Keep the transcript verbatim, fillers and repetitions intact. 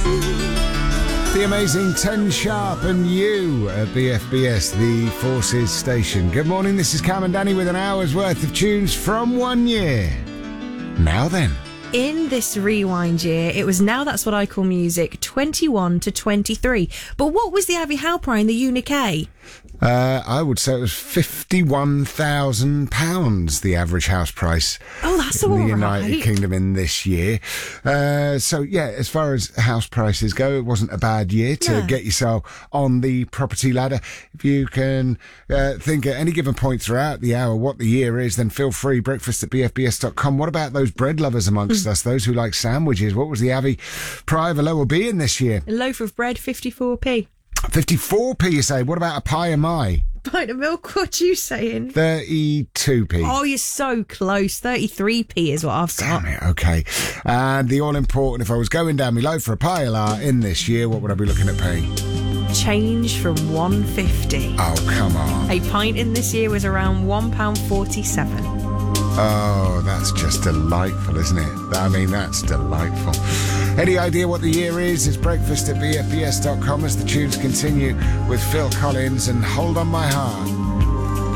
The amazing ten Sharp and you at B F B S, the Forces station. Good morning, this is Cam and Danny with an hour's worth of tunes from one year. Now then. In this rewind year, it was Now That's What I Call Music twenty-one to twenty-three. But what was the Abbey Howe Prize in the U K? Uh, I would say it was fifty-one thousand pounds, the average house price. Oh, that's in all the right. United Kingdom in this year. Uh, so, yeah, as far as house prices go, it wasn't a bad year to No. get yourself on the property ladder. If you can uh, think at any given point throughout the hour what the year is, then feel free, breakfast at b f b s dot com. What about those bread lovers amongst mm. us, those who like sandwiches? What was the Abbey Prize low or B in this year? A loaf of bread, fifty-four p. fifty-four p, you say? What about a pie of my? Pint of milk, what are you saying? thirty-two p. Oh, you're so close. thirty-three p is what I've got. Damn it, okay. And the all-important, if I was going down my low for a pie of la in this year, what would I be looking at paying? Change from one fifty. Oh, come on. A pint in this year was around one pound forty-seven. Oh, that's just delightful, isn't it? I mean, that's delightful. Any idea what the year is? It's breakfast at b f b s dot com as the tunes continue with Phil Collins and Hold On My Heart.